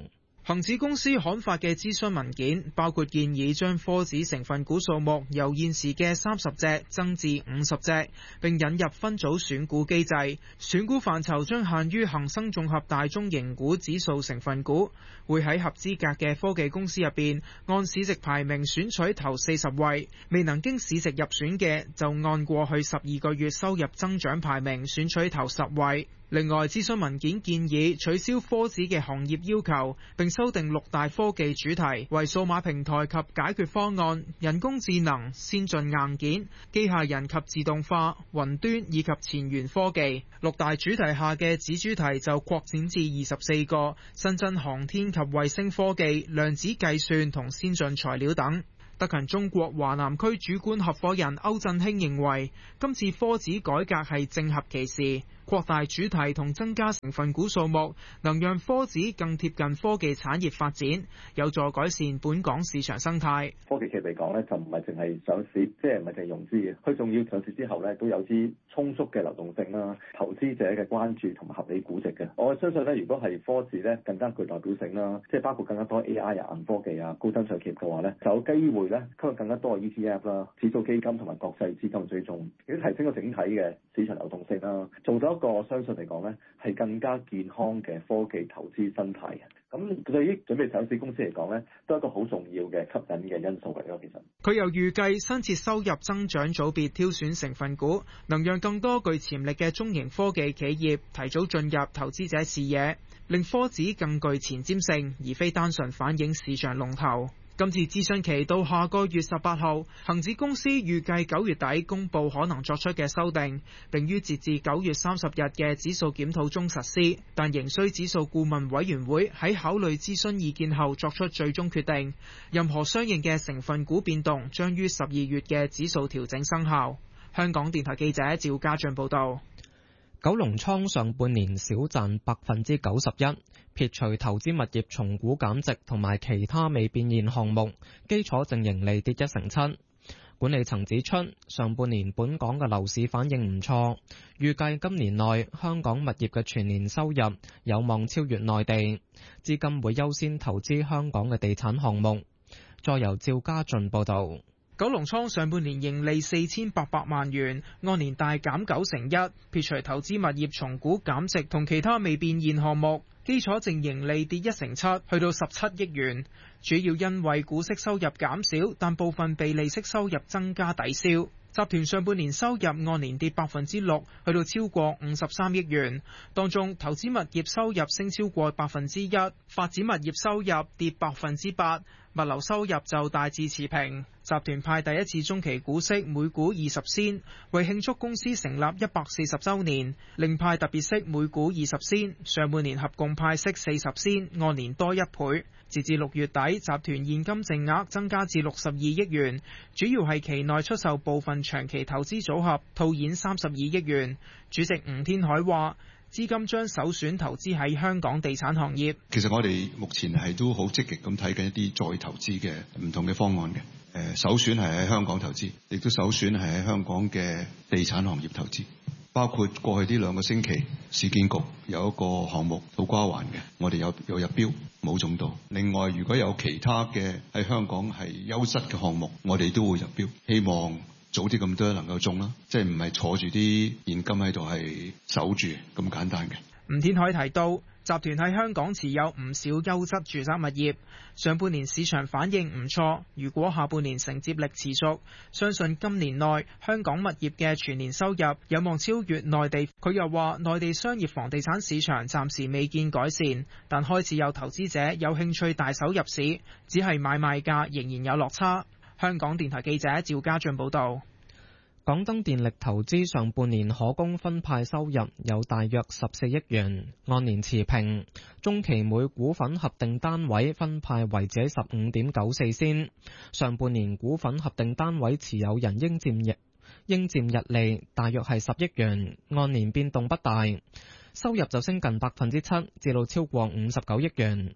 恒指公司刊發嘅諮詢文件包括建議將科指成分股數目由現時嘅三十隻增至五十隻，並引入分組選股機制。選股範疇將限於恒生綜合大中型股指數成分股，會喺合資格嘅科技公司入邊按市值排名選取頭四十位，未能經市值入選嘅就按過去十二個月收入增長排名選取頭十位。另外，諮詢文件建議取消科指嘅行業要求，並修訂六大科技主題為數碼平台及解決方案、人工智能、先進硬件、機械人及自動化、雲端以及前沿科技。六大主題下嘅子主題就擴展至二十四個，新增航天及衛星科技、量子計算同先進材料等。德勤中國華南區主管合夥人歐振興認為，今次科指改革係正合其時，擴大主題同增加成分股數目，能讓科指更貼近科技產業發展，有助改善本港市場生態。 科技企業嚟講咧，就唔係淨係上市，即係唔係淨係融資嘅，佢仲要上市之後咧，都有啲充足嘅流動性啦、投資者嘅關注同埋合理估值嘅。我相信咧，如果係科指咧更加具代表性啦，即係包括更加多 A I 啊、硬科技啊、高增長企業嘅話咧，就有機會咧吸引更加多嘅 E T F 啦、指數基金同埋國際資金追蹤，亦都提升個整體嘅市場流動性啦，做到一個相信嚟講咧係更加健康嘅科技投資生態嘅。咁對於準備上市公司嚟講咧，都係一個好重要嘅吸引嘅因素嚟咯。其實佢又預計新設收入增長組別挑選成分股，能讓更多具潛力嘅中型科技企業提早進入投資者視野，令科指更具前瞻性，而非單純反映市場龍頭。今次諮詢期到下個月十八號，恒指公司預計九月底公布可能作出嘅修訂，並於截至九月三十日嘅指數檢討中實施，但仍需指數顧問委員會喺考慮諮詢意見後作出最終決定。任何相應嘅成分股變動將於十二月嘅指數調整生效。香港電台記者趙家俊報道。 九龍倉上半年少賺百分之九十一，撇除投資物業重估減值同埋其他未變現項目，基礎淨盈利跌一成七。管理層指出，上半年本港嘅樓市反應唔錯，預計今年內香港物業嘅全年收入有望超越內地，資金會優先投資香港嘅地產項目。再由趙家俊報道。 九龍倉上半年盈利四千八百萬元，按年大減九成一，撇除投資物業重估減值同其他未變現項目，基礎淨盈利跌一成七，去到十七億元，主要因為股息收入減少，但部分被利息收入增加抵消。集團上半年收入按年跌百分之六，去到超過五十三億元，當中投資物業收入升超過百分之一，發展物業收入跌百分之八，物流收入就大致持平。集團派第一次中期股息每股二十仙，為慶祝公司成立一百四十週年，另派特別息每股二十仙，上半年合共派息四十仙，按年多一倍。截至六月底，集團現金淨額增加至六十二億元，主要係期內出售部分長期投資組合，套現三十二億元。主席吳天海話，資金將首選投資喺香港地產行業。 其實我哋目前係都好積極咁睇緊一啲再投資嘅唔同嘅方案嘅。誒，首選係喺香港投資，亦都首選係喺香港嘅地產行業投資。包括過去呢兩個星期，市建局有一個項目土瓜灣嘅，我哋有有入標冇中到。另外，如果有其他嘅喺香港係優質嘅項目，我哋都會入標，希望早啲咁多能夠中啦，即係唔係坐住啲現金喺度係守住咁簡單嘅。 吳天海提到，集團喺香港持有唔少優質住宅物業，上半年市場反應唔錯，如果下半年承接力持續，相信今年內香港物業嘅全年收入有望超越內地。佢又話，內地商業房地產市場暫時未見改善，但開始有投資者有興趣大手入市，只係買賣價仍然有落差。香港電台記者趙家俊報道。 港燈電力投資上半年可供分派收入有大約十四億元，按年持平。中期每股份核定單位分派為者十五點九四仙。上半年股份核定單位持有人應佔日應佔日利大約係十億元，按年變動不大。收入就升近百分之七，至到超過五十九億元。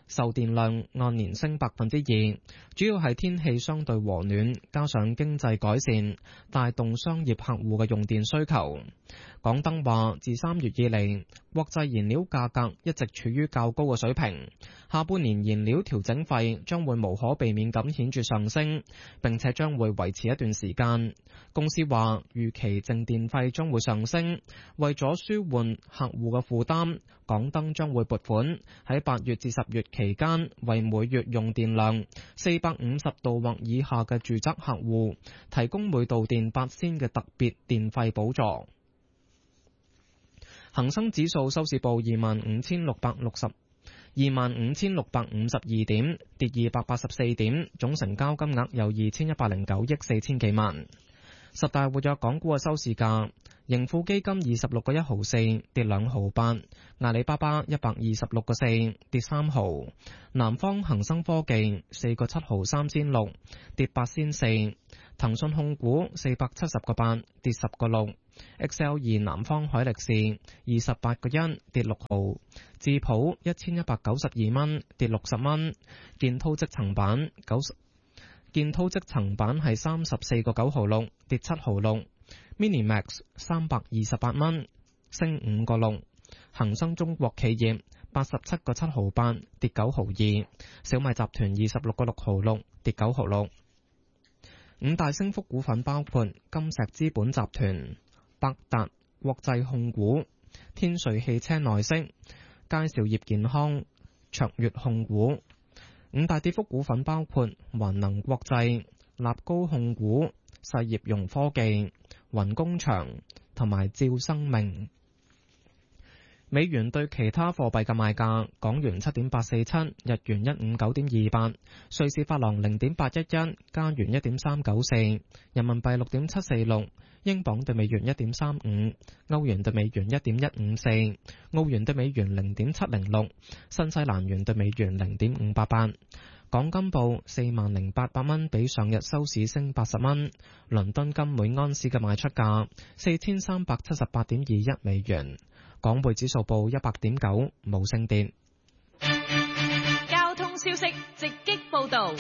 售電量按年升百分之二，主要係天氣相對和暖，加上經濟改善，帶動商業客戶嘅用電需求。港燈話，自三月以嚟，國際燃料價格一直處於較高嘅水平，下半年燃料調整費將會無可避免咁顯著上升，並且將會維持一段時間。公司話，預期淨電費將會上升，為咗舒緩客戶嘅負擔，港燈將會撥款喺八月至十月期間，為每月用電量四百五十度或以下嘅住宅客戶提供每度電八仙嘅特別電費補助。恒生指數收市報二萬五千六百六十二萬五千六百五十二點，跌二百八十四點，總成交金額有二千一百零九億四千幾萬。十大活躍港股嘅收市價，盈富基金二十六個一毫四，跌兩毫八；阿里巴巴一百二十六個四，跌三毫；南方恒生科技四個七毫三仙六，跌八仙四；騰訊控股四百七十個八，跌十個六；X L 二南方海力士二十八個一，跌六毫；智普一千一百九十二蚊，跌六十蚊；建滔積層板九十。建滔積層板係三十四個九毫六，跌七毫六。Minimax 三百二十八蚊，升五個六。恒生中國企業八十七個七毫八，跌九毫二。小米集團二十六個六毫六，跌九毫六。五大升幅股份包括金石資本集團、百達國際控股、天瑞汽車內飾、佳兆業健康、卓越控股。五大跌幅股份包括環能國際、立高控股、世業融科技、雲工場同埋兆生命。美元對其他貨幣嘅賣價：港元七點八四七，日元一五九點二八，瑞士法郎零點八一一，加元一點三九四，人民幣六點七四六，英鎊對美元一點三五，歐元對美元一點一五四，澳元對美元零點七零六，新西蘭元對美元零點五八八。港金報四萬零八百蚊，比上日收市升八十蚊。倫敦金每安士嘅賣出價四千三百七十八點二一美元。港匯指數報一百點九，冇升跌。 交通消息直擊報道。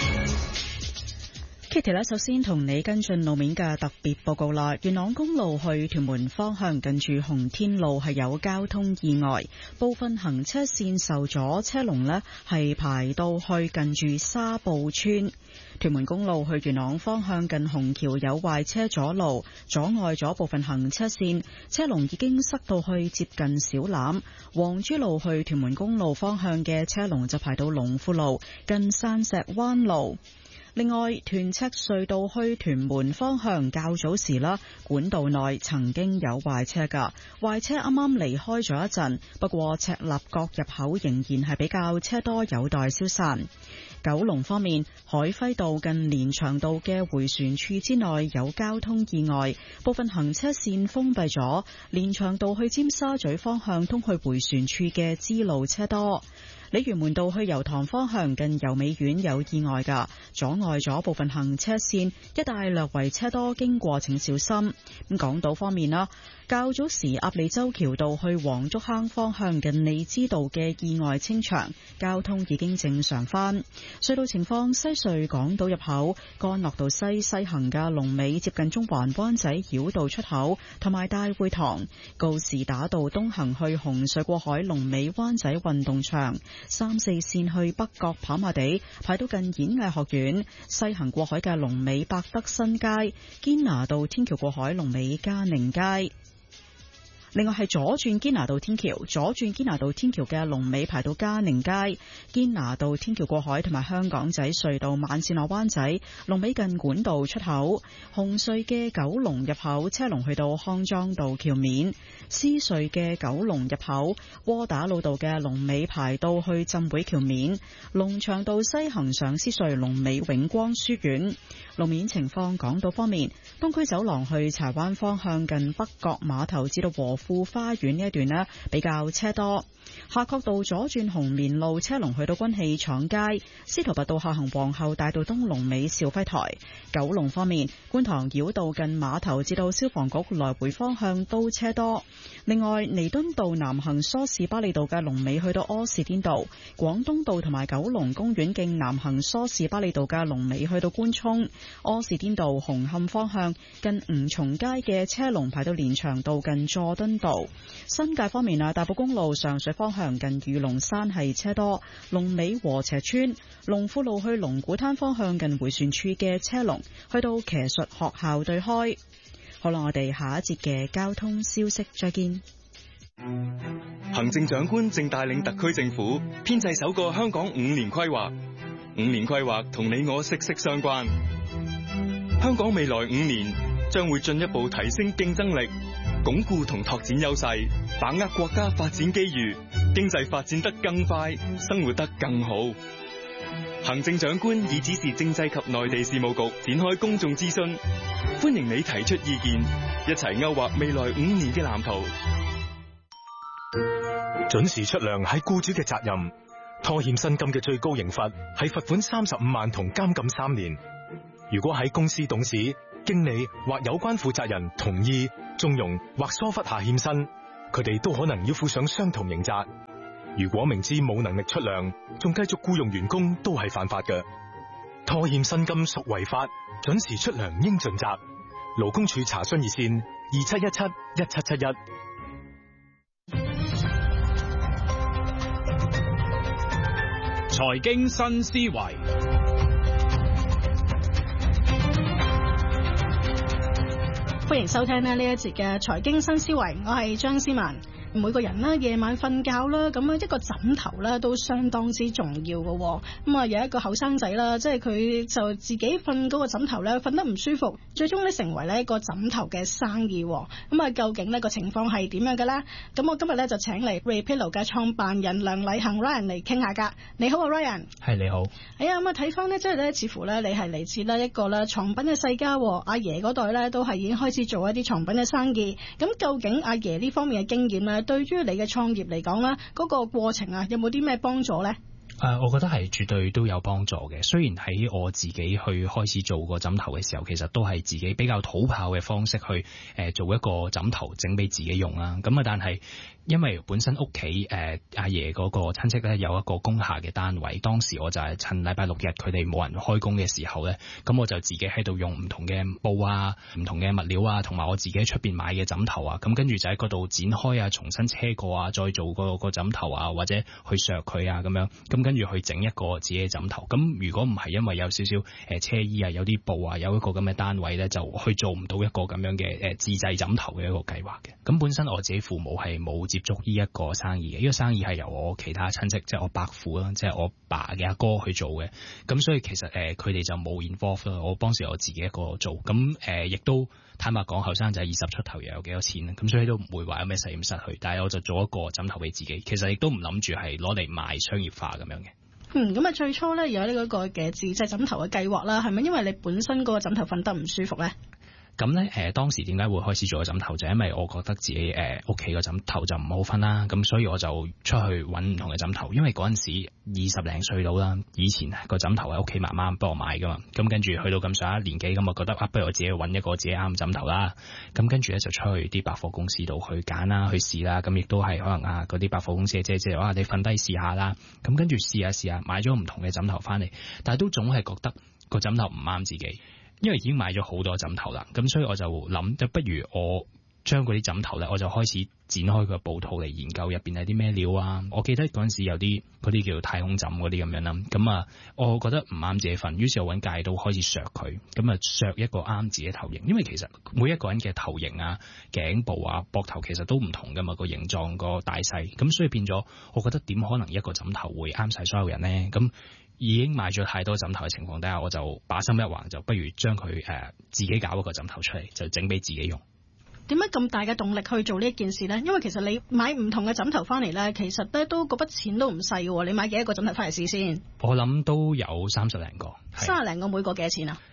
Kitty 咧，首先同你跟進路面嘅特別報告啦。元朗公路去屯門方向近住洪天路係有交通意外，部分行車線受阻，車龍呢係排到去近住沙埔村。屯門公路去元朗方向近虹橋有壞車阻路，阻礙咗部分行車線，車龍已經塞到去接近小欖。黃珠路去屯門公路方向嘅車龍就排到龍富路近山石灣路。另外，屯赤隧道去屯門方向較早時啦，管道內曾經有壞車噶，壞車啱啱離開咗一陣，不過赤鱲角入口仍然係比較車多，有待消散。九龍方面，海輝道近連翔道嘅迴旋處之內有交通意外，部分行車線封閉咗，連翔道去尖沙咀方向通去迴旋處嘅支路車多。鯉魚門道去油塘方向近油美苑有意外噶，阻礙咗部分行車線，一帶略為車多，經過請小心。咁港島方面啦，較早時鴨脷洲橋道去黃竹坑方向近利枝道嘅意外清場，交通已經正常翻。隧道情況：西隧港島入口干諾道西西行嘅龍尾接近中環灣仔繞道出口，同埋大會堂；告士打道東行去紅隧過海龍尾灣仔運動場。三四線去北角跑馬地排到近演藝學院，西行過海嘅龍尾百德新街，堅拿道天橋過海龍尾嘉寧街。另外係左轉堅拿道天橋，左轉堅拿道天橋嘅龍尾排到嘉寧街，堅拿道天橋過海同埋香港仔隧道慢線落灣仔龍尾近管道出口，紅隧嘅九龍入口車龍去到康莊道橋面，獅隧嘅九龍入口窩打老道嘅龍尾排到去浸會橋面，龍翔道西行上獅隧龍尾永光書院。路面情況，港島方面，東區走廊去柴灣方向近北角碼頭至到和富花園呢一段呢比較車多。夏慤道左轉紅棉路車龍去到軍器廠街，司徒拔道下行皇后大道東龍尾兆輝台。九龍方面，觀塘繞道近碼頭至到消防局來回方向都車多。另外，彌敦道南行梳士巴利道嘅龍尾去到柯士甸道，廣東道同埋九龍公園徑南行梳士巴利道嘅龍尾去到官涌。柯士甸道紅磡方向近吳松街嘅車龍排到連翔道近佐敦道。新界方面啊，大埔公路上水方向近御龍山係車多，龍尾禾輋村。龍富路去龍鼓灘方向近迴旋處嘅車龍去到騎術學校對開。好啦，我哋下一節嘅交通消息再見。 行政長官正帶領特區政府編製首個香港五年規劃，五年規劃同你我息息相關。香港未來五年將會進一步提升競爭力，鞏固同拓展優勢，把握國家發展機遇，經濟發展得更快，生活得更好。行政長官已指示政制及內地事務局展開公眾諮詢，歡迎你提出意見，一齊勾畫未來五年嘅藍圖。 準時出糧係僱主嘅責任，拖欠薪金嘅最高刑罰係罰款三十五萬同監禁三年。如果喺公司董事、經理或有關負責人同意、縱容或疏忽下欠薪，佢哋都可能要負上相同刑責。如果明知冇能力出糧，仲繼續僱用員工，都係犯法嘅。拖欠薪金屬違法，準時出糧應盡責。勞工處查詢熱線二七一七一七七一。 財經新思維， 歡迎收聽呢一節嘅財經新思維，我係張思文。每個人咧夜晚瞓覺啦，咁啊一個枕頭咧都相當之重要嘅。咁啊有一個後生仔啦，即係佢就自己瞓嗰個枕頭咧瞓得唔舒服，最終咧成為咧一個枕頭嘅生意。咁啊究竟呢個情況係點樣嘅咧？咁我今日咧就請嚟 Repillow 嘅創辦人梁禮恒 Ryan 嚟傾下噶。你好啊 Ryan。 係你好。 係啊，咁啊睇翻咧，即係咧似乎咧你係嚟自咧一個咧床品嘅世家，阿爺嗰代咧都係已經開始做一啲床品嘅生意。咁究竟阿爺呢方面嘅經驗咧，對於你嘅創業嚟講啦，嗰個過程啊，有冇啲咩幫助呢？ 誒、呃，我覺得係絕對都有幫助嘅。雖然喺我自己去開始做個枕頭嘅時候，其實都係自己比較土炮嘅方式去誒、呃、做一個枕頭整俾自己用啦。咁啊，但係因為本身屋企誒阿爺嗰個親戚咧有一個工廈嘅單位，當時我就係趁禮拜六日佢哋冇人開工嘅時候咧，咁我就自己喺度用唔同嘅布啊、唔同嘅物料啊，同埋我自己喺出邊買嘅枕頭啊，咁跟住就喺嗰度剪開啊、重新車過啊、再做個個枕頭啊，或者去削佢啊咁樣，咁跟住去整一個自己嘅枕頭。咁如果唔係因為有少少誒車衣啊、有啲布啊、有一個咁嘅單位咧，就去做唔到一個咁樣嘅誒自製枕頭嘅一個計劃嘅。咁本身我自己父母係冇接接觸呢一個生意嘅，呢個生意係由我其他親戚，即係我伯父啦，即係我爸嘅阿哥去做嘅。咁所以其實誒佢哋就冇 involve 啦，我當時我自己一個做。咁誒亦都坦白講，後生仔二十出頭又有幾多錢咧？咁所以都唔會話有咩實驗室去。但係我就做一個枕頭俾自己，其實亦都唔諗住係攞嚟賣商業化咁樣嘅。 嗯，咁啊最初咧有呢嗰個嘅自製枕頭嘅計劃啦，係咪因為你本身嗰個枕頭瞓得唔舒服咧？ 咁咧，誒、呃、當時點解會開始做個枕頭，就係、因為我覺得自己誒屋企個枕頭就唔好瞓啦，咁所以我就出去揾唔同嘅枕頭。因為嗰陣時二十零歲到啦，以前個枕頭喺屋企媽媽幫我買噶嘛，咁跟住去到咁上下年紀，咁我覺得啊，不如我自己揾一個自己啱枕頭啦。咁跟住咧就出去啲百貨公司度去揀啦，去試啦。咁亦都係可能啊嗰啲百貨公司嘅姐姐話你瞓低試下啦。咁跟住試下試下，買咗唔同嘅枕頭翻嚟，但係都總係覺得個枕頭唔啱自己。因為已經買咗好多枕頭啦，咁所以我就諗，就不如我將嗰啲枕頭咧，我就開始展開佢個布套嚟研究入邊係啲咩料啊。我記得嗰陣時有啲嗰啲叫太空枕嗰啲咁樣啦，咁啊，我覺得唔啱自己瞓，於是我揾戒刀開始削佢，咁啊削一個啱自己頭型。因為其實每一個人嘅頭型啊、頸部啊、膊頭其實都唔同噶嘛，個形狀個大細，咁所以變咗，我覺得點可能一個枕頭會啱晒所有人咧？咁已經買咗太多枕頭嘅情況底下，我就把心一橫，就不如將佢誒、呃、自己搞一個枕頭出嚟，就整俾自己用。 點解咁大嘅動力去做呢一件事呢？因為其實你買唔同嘅枕頭翻嚟呢，其實咧都嗰筆錢都唔細嘅。你買幾多個枕頭翻嚟試先？ 我諗都有三十零個。 三十零個每個幾多錢啊？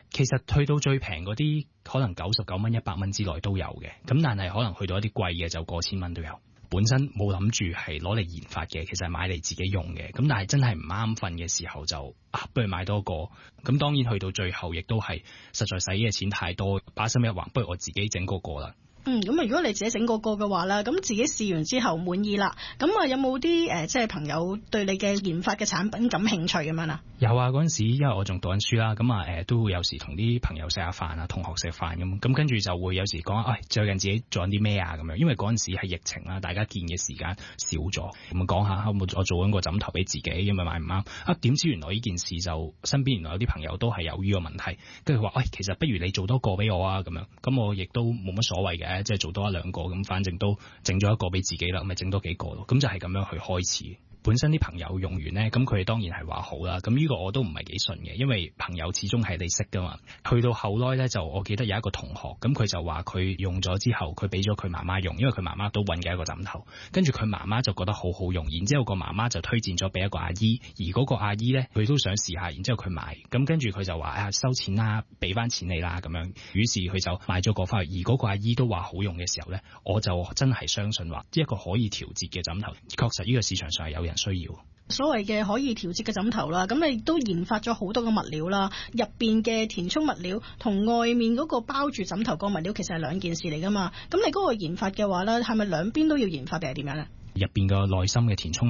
其實去到最平嗰啲，可能九十九蚊、一百蚊之內都有嘅。咁但係可能去到一啲貴嘅就過千蚊都有。本身冇諗住係攞嚟研發嘅，其實係買嚟自己用嘅。咁但係真係唔啱瞓嘅時候就啊，不如買多個。咁當然去到最後亦都係實在使嘅錢太多，把心一橫，不如我自己整嗰個啦。 嗯，咁啊，如果你自己整個個嘅話啦，咁自己試完之後滿意啦，咁啊有冇啲誒即係朋友對你嘅研發嘅產品感興趣咁樣啊？ 有啊，嗰陣時因為我仲讀緊書啦，咁啊誒都會有時同啲朋友食下飯啊，同學食飯咁，咁跟住就會有時講啊，最近自己做緊啲咩啊咁樣，因為嗰陣時係疫情啦，大家見嘅時間少咗，咁講下我我做緊個枕頭俾自己，因為買唔啱啊，點知原來呢件事就身邊原來有啲朋友都係有呢個問題，跟住話喂，其實不如你做多個俾我啊咁樣，咁我亦都冇乜所謂嘅。即係做多一兩個咁，反正都整咗一個俾自己啦，咁咪整多幾個咯。咁就係咁樣去開始。本身啲朋友用完呢，咁佢哋當然係話好啦。咁呢個我都唔係幾信嘅，因為朋友始終係你識噶嘛。去到後來呢，就我記得有一個同學，咁佢就話佢用咗之後，佢俾咗佢媽媽用，因為佢媽媽都揾嘅一個枕頭。跟住佢媽媽就覺得好好用，然之後個媽媽就推薦咗俾一個阿姨，而嗰個阿姨呢，佢都想試下，然之後佢買。咁跟住佢就話啊，收錢啦，俾翻錢你啦咁樣。於是佢就買咗個翻去，而嗰個阿姨都話好用嘅時候呢，我就真係相信話一個可以調節嘅枕頭，確實呢個市場上係有人需要。 所謂嘅可以調節嘅枕頭啦，咁你都研發咗好多個物料啦，入邊嘅填充物料同外面嗰個包住枕頭個物料其實係兩件事嚟噶嘛。咁你嗰個研發嘅話咧，係咪兩邊都要研發定係點樣咧？ 入邊個內心嘅填充